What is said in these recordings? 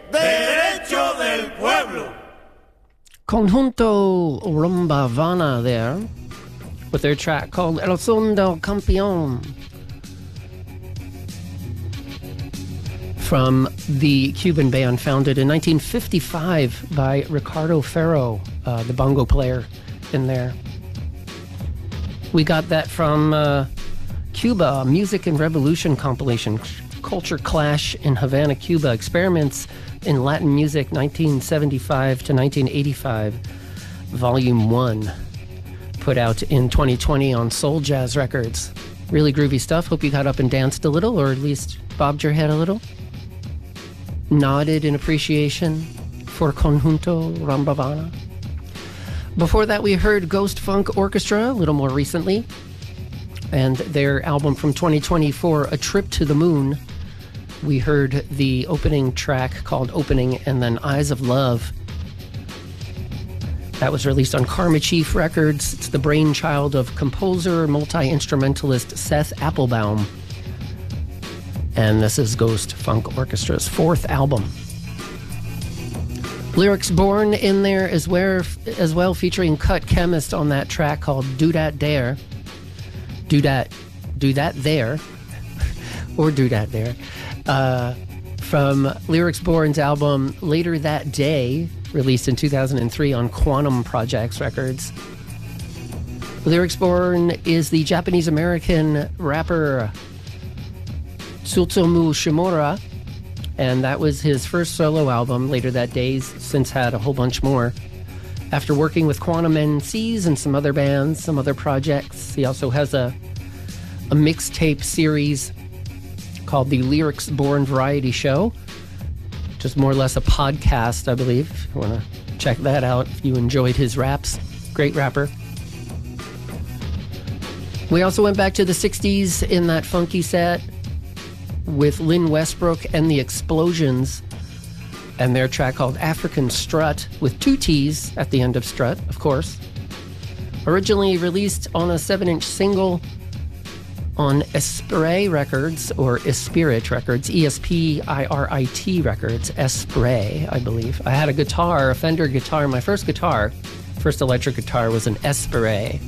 Derecho del pueblo. Conjunto Rumba Havana there, with their track called El Son del Campeón, from the Cuban band founded in 1955 by Ricardo Ferro, the bongo player in there. We got that from Cuba, Music and Revolution compilation, Culture Clash in Havana, Cuba, Experiments in Latin Music 1975 to 1985, Volume 1, put out in 2020 on Soul Jazz Records. Really groovy stuff. Hope you got up and danced a little, or at least bobbed your head a little. Nodded in appreciation for Conjunto Rumba Havana. Before that, we heard Ghost Funk Orchestra, a little more recently, and their album from 2024, A Trip to the Moon. We heard the opening track called Opening, and then Eyes of Love. That was released on Karma Chief Records. It's the brainchild of composer, multi-instrumentalist Seth Applebaum. And this is Ghost Funk Orchestra's fourth album. Lyrics Born in there as well, featuring Cut Chemist on that track called Do That Dare. Do That There. Or Do That There. From Lyrics Born's album Later That Day, released in 2003 on Quantum Projects Records. Lyrics Born is the Japanese-American rapper Sutomu Shimura, and that was his first solo album. Later That Day's since had a whole bunch more. After working with Quantum NCs and some other bands, some other projects, he also has a mixtape series called the Lyrics Born Variety Show, just more or less a podcast, I believe. If you want to check that out, if you enjoyed his raps. Great rapper. We also went back to the 60s in that funky set with Lynn Westbrook and the Explosions and their track called African Strut, with two T's at the end of Strut, of course. Originally released on a 7-inch single on Esprit Records, or Espirit Records, E-S-P-I-R-I-T Records, Esprit, I believe. I had a Fender guitar. My first electric guitar was an Esprit.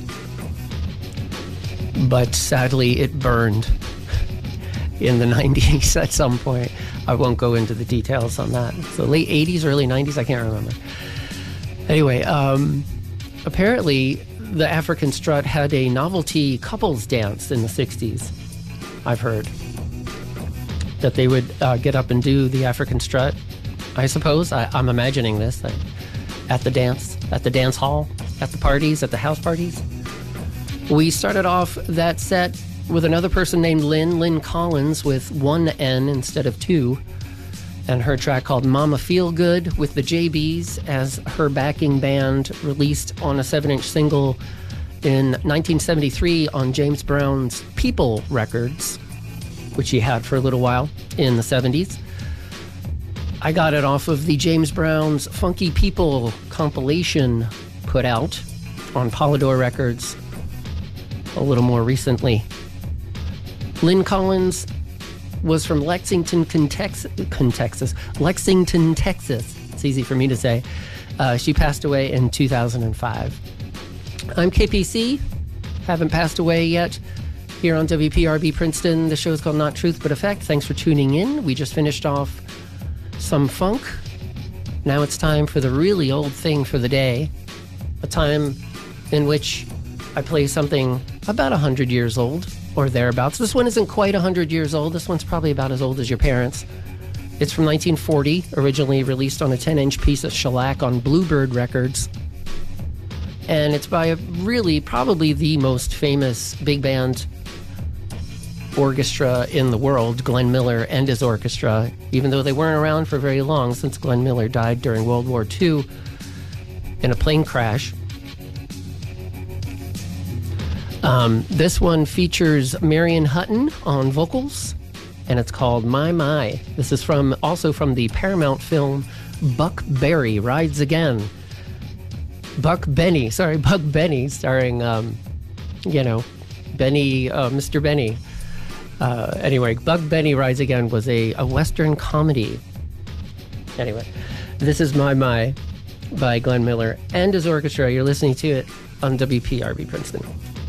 But sadly, it burned in the 90s at some point. I won't go into the details on that. So late 80s, early 90s, I can't remember. Anyway, apparently the African Strut had a novelty couples dance in the 60s. I've heard that they would get up and do the African Strut, I suppose. I'm imagining this at the dance hall, at the parties, at the house parties. We started off that set with another person named Lynn Collins, with one N instead of two, and her track called Mama Feel Good, with the JBs as her backing band, released on a 7-inch single in 1973 on James Brown's People Records, which he had for a little while in the 70s. I got it off of the James Brown's Funky People compilation put out on Polydor Records a little more recently. Lynn Collins was from Lexington, Texas. It's easy for me to say. She passed away in 2005. I'm KPC. Haven't passed away yet. Here on WPRB Princeton, the show is called Not Truth But Effect. Thanks for tuning in. We just finished off some funk. Now it's time for the really old thing for the day. A time in which I play something about 100 years old, or thereabouts. This one isn't quite 100 years old. This one's probably about as old as your parents. It's from 1940, originally released on a 10-inch piece of shellac on Bluebird Records. And it's by probably the most famous big band orchestra in the world, Glenn Miller and his orchestra, even though they weren't around for very long, since Glenn Miller died during World War II in a plane crash. This one features Marion Hutton on vocals, and it's called My My. This is also from the Paramount film Buck Berry Rides Again. Buck Benny, starring Benny, Mr. Benny. Anyway, Buck Benny Rides Again was a Western comedy Anyway, this is My by Glenn Miller and his orchestra. You're listening to it on WPRB Princeton.